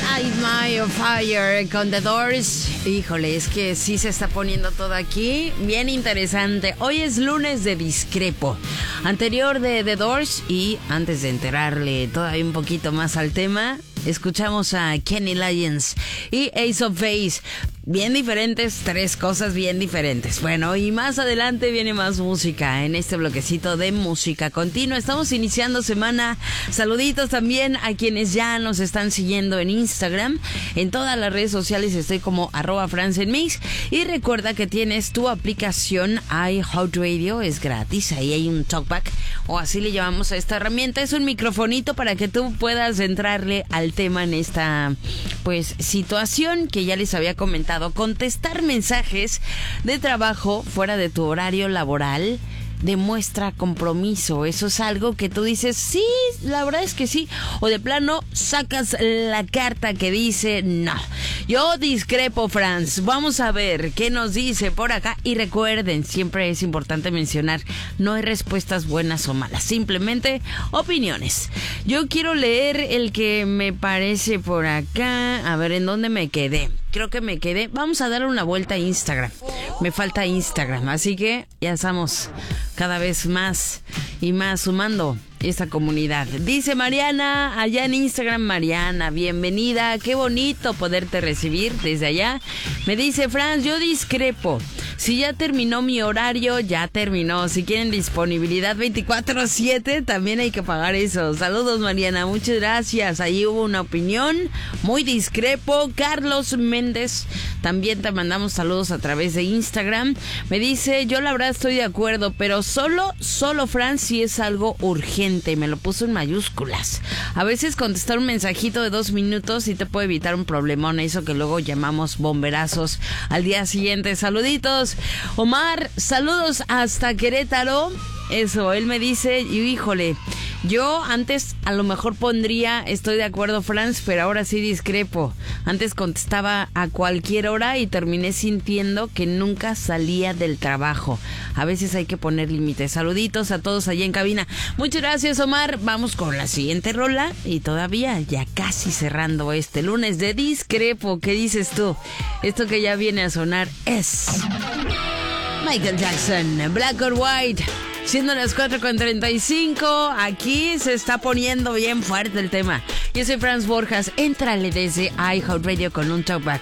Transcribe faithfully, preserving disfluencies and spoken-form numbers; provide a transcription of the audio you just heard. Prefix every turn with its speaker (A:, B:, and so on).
A: Light My Fire con The Doors. Híjole, es que sí se está poniendo todo aquí bien interesante. Hoy es lunes de Discrepo, anterior de The Doors, y antes de enterarle todavía un poquito más al tema, escuchamos a Kenny Loggins y Ace of Base. Bien diferentes, tres cosas bien diferentes. Bueno, y más adelante viene más música en este bloquecito de música continua. Estamos iniciando semana. Saluditos también a quienes ya nos están siguiendo en Instagram. En todas las redes sociales estoy como arroba francenmix. Y recuerda que tienes tu aplicación iHeartRadio, es gratis. Ahí hay un talkback, o así le llamamos a esta herramienta. Es un microfonito para que tú puedas entrarle al tema en esta pues situación que ya les había comentado. Contestar mensajes de trabajo fuera de tu horario laboral demuestra compromiso. Eso es algo que tú dices, sí, la verdad es que sí, o de plano sacas la carta que dice no. Yo discrepo, Franz. Vamos a ver qué nos dice por acá. Y recuerden, siempre es importante mencionar, no hay respuestas buenas o malas, simplemente opiniones. Yo quiero leer el que me parece por acá. A ver, ¿en dónde me quedé? Creo que me quedé. Vamos a darle una vuelta a Instagram. Me falta Instagram, así que ya estamos cada vez más y más sumando esta comunidad. Dice Mariana, allá en Instagram. Mariana, bienvenida. Qué bonito poderte recibir desde allá. Me dice Franz, yo discrepo. Si ya terminó mi horario, ya terminó. Si quieren disponibilidad veinticuatro siete, también hay que pagar eso. Saludos, Mariana, muchas gracias. Ahí hubo una opinión muy discrepo. Carlos Méndez, también te mandamos saludos a través de Instagram. Me dice, yo la verdad estoy de acuerdo, pero solo, solo Franz si es algo urgente. Me lo puso en mayúsculas. A veces contestar un mensajito de dos minutos y te puede evitar un problemón, eso que luego llamamos bomberazos al día siguiente. Saluditos. Omar, saludos hasta Querétaro. Eso, él me dice, híjole, yo antes a lo mejor pondría, estoy de acuerdo, Franz, pero ahora sí discrepo. Antes contestaba a cualquier hora y terminé sintiendo que nunca salía del trabajo. A veces hay que poner límites. Saluditos a todos allá en cabina. Muchas gracias, Omar. Vamos con la siguiente rola y todavía ya casi cerrando este lunes de Discrepo. ¿Qué dices tú? Esto que ya viene a sonar es Michael Jackson, Black or White. Siendo las cuatro con treinta y cinco, aquí se está poniendo bien fuerte el tema. Yo soy Franz Borjas, éntrale desde iHeartRadio con un talkback.